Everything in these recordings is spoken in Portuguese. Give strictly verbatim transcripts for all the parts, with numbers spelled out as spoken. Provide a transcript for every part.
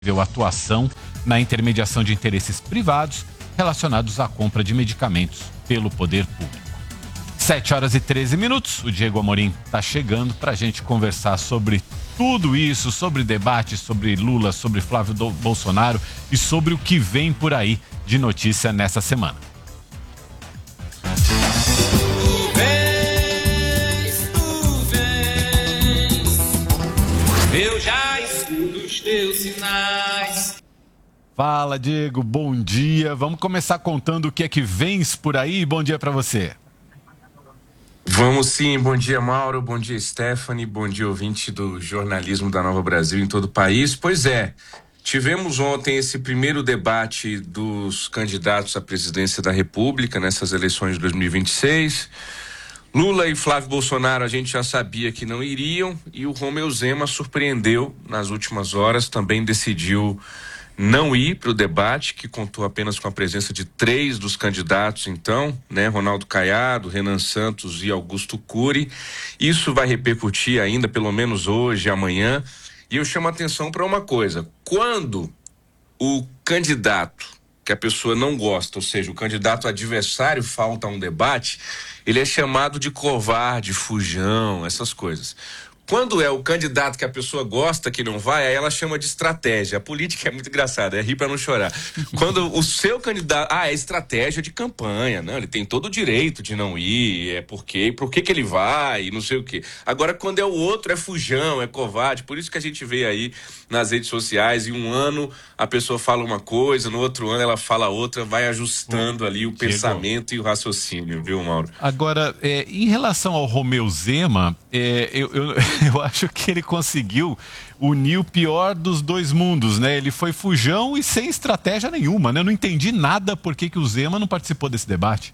atuação na intermediação de interesses privados relacionados à compra de medicamentos pelo poder público. sete horas e treze minutos, o Diego Amorim está chegando para a gente conversar sobre tudo isso, sobre debate, sobre Lula, sobre Flávio Bolsonaro e sobre o que vem por aí de notícia nessa semana. Tu vens, tu vens, eu já escuto os teus sinais. Fala, Diego, bom dia. Vamos começar contando o que é que vens por aí. Bom dia para você. Vamos sim, bom dia Mauro, bom dia Stephanie, bom dia ouvinte do jornalismo da Nova Brasil em todo o país. Pois é, tivemos ontem esse primeiro debate dos candidatos à presidência da República nessas eleições de dois mil e vinte e seis. Lula e Flávio Bolsonaro a gente já sabia que não iriam e o Romeu Zema surpreendeu nas últimas horas, também decidiu não ir para o debate, que contou apenas com a presença de três dos candidatos, então, né? Ronaldo Caiado, Renan Santos e Augusto Cury. Isso vai repercutir ainda, pelo menos hoje, amanhã. E eu chamo a atenção para uma coisa: quando o candidato que a pessoa não gosta, ou seja, o candidato adversário falta a um debate, ele é chamado de covarde, fujão, essas coisas. Quando é o candidato que a pessoa gosta que não vai, aí ela chama de estratégia. A política é muito engraçada, é rir para não chorar. Quando o seu candidato... Ah, é estratégia de campanha, não, ele tem todo o direito de não ir, é porque, por que que ele vai, não sei o quê. Agora, quando é o outro, é fujão, é covarde. Por isso que a gente vê aí nas redes sociais, em um ano a pessoa fala uma coisa, no outro ano ela fala outra, vai ajustando ali o pensamento e o raciocínio, viu, Mauro? Agora, é, em relação ao Romeu Zema, é, eu... eu... Eu acho que ele conseguiu unir o pior dos dois mundos, né? Ele foi fujão e sem estratégia nenhuma, né? Eu não entendi nada por que que o Zema não participou desse debate.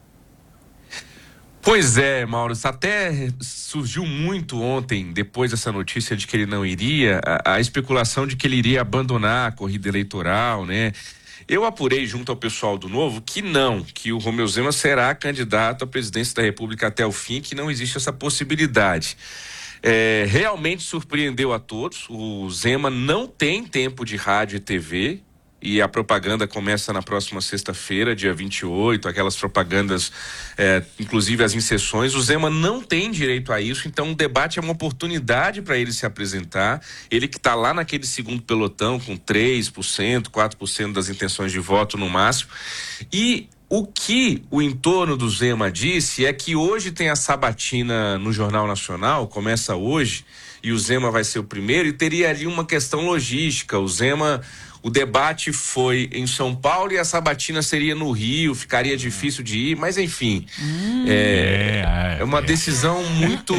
Pois é, Mauro, até surgiu muito ontem, depois dessa notícia de que ele não iria, a, a especulação de que ele iria abandonar a corrida eleitoral, né? Eu apurei junto ao pessoal do Novo que não, que o Romeu Zema será candidato à presidência da República até o fim, que não existe essa possibilidade. É, realmente surpreendeu a todos. O Zema não tem tempo de rádio e T V e a propaganda começa na próxima sexta-feira, dia vinte e oito, aquelas propagandas, é, inclusive as inserções. O Zema não tem direito a isso, então o debate é uma oportunidade para ele se apresentar. Ele que está lá naquele segundo pelotão com três por cento, quatro por cento das intenções de voto no máximo. E o que o entorno do Zema disse é que hoje tem a sabatina no Jornal Nacional, começa hoje, e o Zema vai ser o primeiro, e teria ali uma questão logística. O Zema, o debate foi em São Paulo e a sabatina seria no Rio, ficaria difícil de ir, mas enfim, hum, é, é, é uma decisão muito,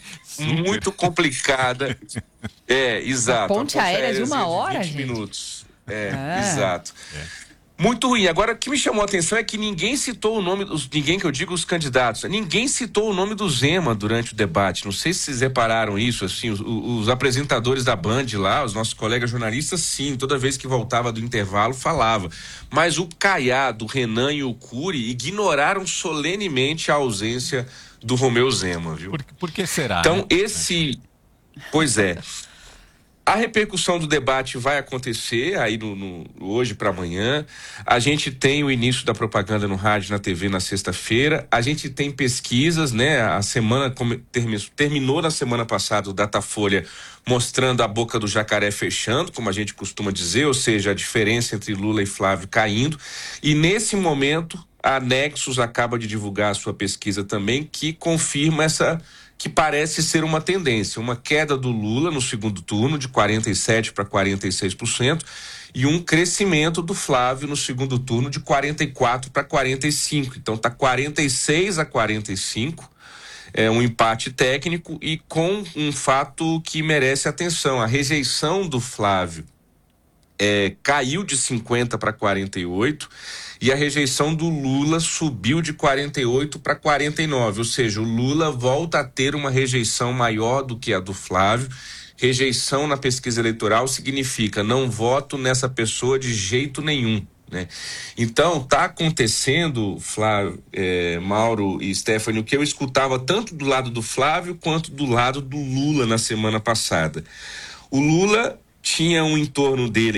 muito complicada. É, exato. A ponte aérea de uma hora, vinte gente? minutos. É, é. exato. É. Muito ruim. Agora, o que me chamou a atenção é que ninguém citou o nome, dos, ninguém que eu digo os candidatos, ninguém citou o nome do Zema durante o debate. Não sei se vocês repararam isso, assim, os, os apresentadores da Band lá, os nossos colegas jornalistas, sim, toda vez que voltava do intervalo falava. Mas o Caiado, o Renan e o Cury ignoraram solenemente a ausência do Romeu Zema, viu? Por, por que será? Então, né? esse... Pois é. A repercussão do debate vai acontecer aí no, no, hoje para amanhã. A gente tem o início da propaganda no rádio e na T V na sexta-feira. A gente tem pesquisas, né? A semana terminou na semana passada o Datafolha mostrando a boca do jacaré fechando, como a gente costuma dizer, ou seja, a diferença entre Lula e Flávio caindo. E nesse momento, a Nexus acaba de divulgar a sua pesquisa também, que confirma essa... que parece ser uma tendência, uma queda do Lula no segundo turno de quarenta e sete para quarenta e seis por cento e um crescimento do Flávio no segundo turno de quarenta e quatro para quarenta e cinco. Então tá quarenta e seis a quarenta e cinco, é um empate técnico e com um fato que merece atenção. A rejeição do Flávio é, caiu de cinquenta para quarenta e oito e a rejeição do Lula subiu de quarenta e oito para quarenta e nove, ou seja, o Lula volta a ter uma rejeição maior do que a do Flávio. Rejeição na pesquisa eleitoral significa não voto nessa pessoa de jeito nenhum, né? Então está acontecendo, Flávio, é, Mauro e Stephanie, o que eu escutava tanto do lado do Flávio quanto do lado do Lula na semana passada. O Lula tinha um entorno dele